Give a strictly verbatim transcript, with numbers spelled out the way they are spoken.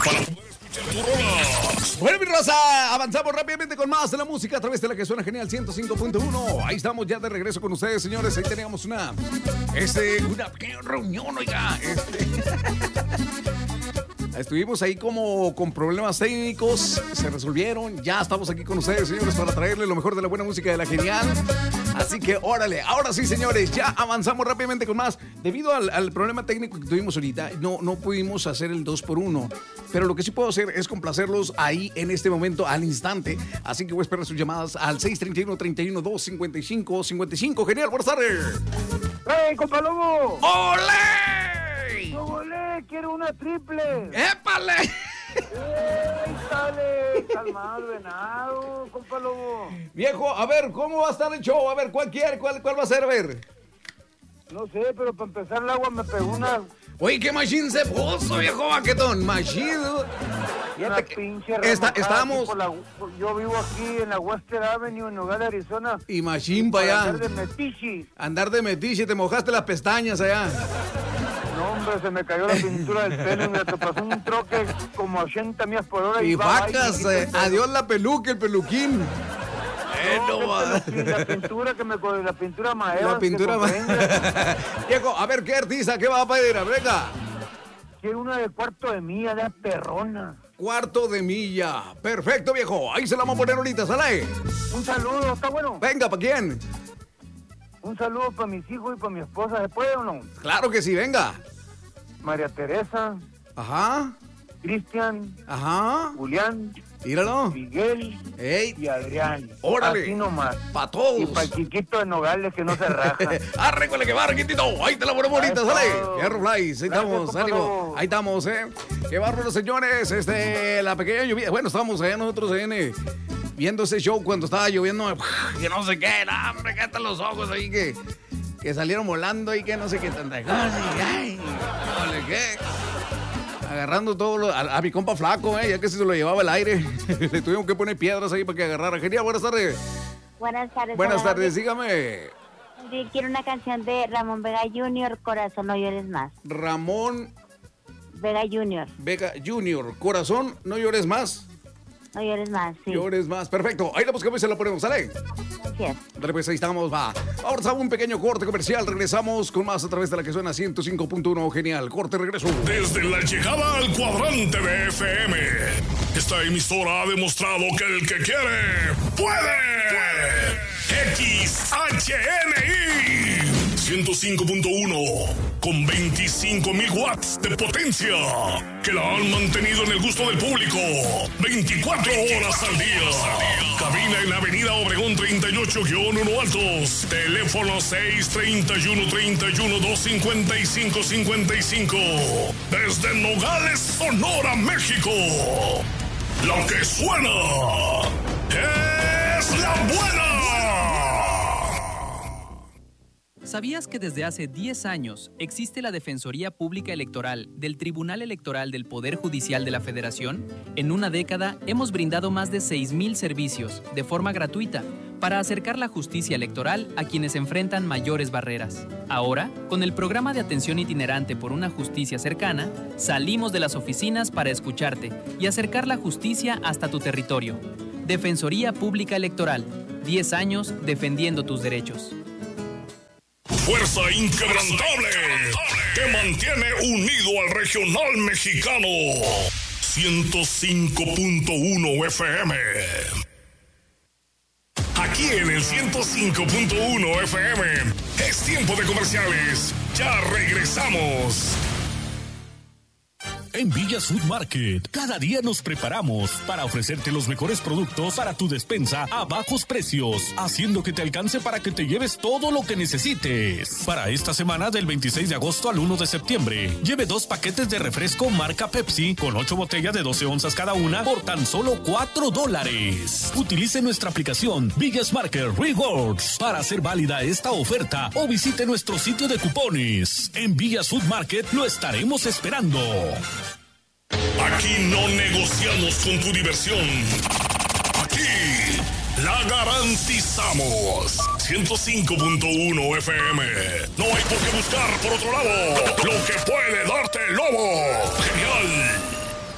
para poder escuchar tu rola. Bueno, mi raza, avanzamos rápidamente con más de la música a través de la que suena genial ciento cinco punto uno. Ahí estamos ya de regreso con ustedes, señores. Ahí teníamos una, este, una pequeña reunión, oiga. Este. Estuvimos ahí como con problemas técnicos, se resolvieron. Ya estamos aquí con ustedes, señores, para traerles lo mejor de la buena música de la genial. Así que órale, ahora sí, señores, ya avanzamos rápidamente con más. Debido al, al problema técnico que tuvimos ahorita, no, no pudimos hacer el dos por uno. Pero lo que sí puedo hacer es complacerlos ahí en este momento, al instante. Así que voy a esperar sus llamadas al seis tres uno, tres uno dos, cinco cinco cinco cinco. Genial, buenas tardes. ¡Hey, compa Lobo! ¡Olé! ¡No, olé! ¡Quiero una triple! ¡Épale! ¡Ey, sale! Calmado, venado, compa Lobo. Viejo, a ver, ¿cómo va a estar el show? A ver, ¿cuál quiere? ¿Cuál, cuál va a ser? A ver. No sé, pero para empezar el agua me pegó una... Oye, ¿qué machine se puso, viejo baquetón? Machine. Una pinche Está, remojada estábamos... por la- yo vivo aquí en la Western Avenue, en Nogales, Arizona. Y machine para allá. Andar de metiche. Andar de metiche, te mojaste las pestañas allá. No, hombre, se me cayó la pintura del pelo y me pasó un troque como ochenta millas por hora. Y va, vacas, y- y- eh, adiós la peluca, el peluquín. Eh, No, no va. qué peluquín, la pintura que me co- la pintura Maeva. La pintura más. Viejo, a ver, ¿qué artista? ¿Qué va a pedir? Venga. Quiero una de cuarto de milla, de perrona. Cuarto de milla. Perfecto, viejo. Ahí se la vamos a poner ahorita, sale. Un saludo, ¿está bueno? Venga, ¿para quién? Un saludo para mis hijos y para mi esposa, ¿se puede o no? Claro que sí, venga. María Teresa, Ajá, Cristian, ajá. Julián, Míralo. Miguel Ey, y Adrián. órale. Así nomás. para todos. Y para el chiquito de Nogales que no se raja. Arre, con el que va, Requintito. Ahí te la ponemos ahorita, Eso. sale. Fierro Flies, ahí Gracias, estamos, compa ánimo. Lobo. Ahí estamos, eh. Qué bárbaro, señores. Este, la pequeña lluvia. Bueno, estábamos allá nosotros en, eh, viendo ese show cuando estaba lloviendo. Que no sé qué, no, hombre, que hasta los ojos ahí que, que salieron volando y que no sé qué tanta cosa. y, Ay, no le qué. Agarrando todo lo, a, a mi compa flaco, eh, ya que se lo llevaba el aire. Le tuvimos que poner piedras ahí para que agarrara. Genial, buenas tardes. Buenas tardes. Buenas hola, tardes, David. dígame. Sí, quiero una canción de Ramón Vega junior, Corazón, no llores más. Ramón Vega junior, Vega junior Corazón, no llores más. no llores más, sí. Llores más. Perfecto. Ahí la buscamos y se la ponemos. ¿Sale? Gracias. Dale, pues ahí estamos. Va. Ahora estamos un pequeño corte comercial. Regresamos con más a través de la que suena ciento cinco punto uno. Genial. Corte, regreso. Desde la llegada al cuadrante de F M, esta emisora ha demostrado que el que quiere, puede. X H N I ciento cinco punto uno con veinticinco mil watts de potencia que la han mantenido en el gusto del público veinticuatro horas al día. Cabina en la avenida Obregón treinta y ocho uno Altos. Teléfono seis tres uno, tres uno dos, cinco cinco cinco cinco. Desde Nogales, Sonora, México. La que suena es la buena. ¿Sabías que desde hace diez años existe la Defensoría Pública Electoral del Tribunal Electoral del Poder Judicial de la Federación? En una década hemos brindado más de seis mil servicios de forma gratuita para acercar la justicia electoral a quienes enfrentan mayores barreras. Ahora, con el programa de atención itinerante por una justicia cercana, salimos de las oficinas para escucharte y acercar la justicia hasta tu territorio. Defensoría Pública Electoral, diez años defendiendo tus derechos. Fuerza inquebrantable que mantiene unido al regional mexicano. ciento cinco punto uno F M. Aquí en el ciento cinco punto uno F M es tiempo de comerciales. Ya regresamos. En Villa Food Market, cada día nos preparamos para ofrecerte los mejores productos para tu despensa a bajos precios, haciendo que te alcance para que te lleves todo lo que necesites. Para esta semana del veintiséis de agosto al uno de septiembre, lleve dos paquetes de refresco marca Pepsi con ocho botellas de doce onzas cada una por tan solo cuatro dólares. Utilice nuestra aplicación Villas Market Rewards para hacer válida esta oferta o visite nuestro sitio de cupones. En Villas Food Market lo estaremos esperando. Aquí no negociamos con tu diversión. Aquí la garantizamos. ciento cinco punto uno F M. No hay por qué buscar por otro lado lo que puede darte el lobo.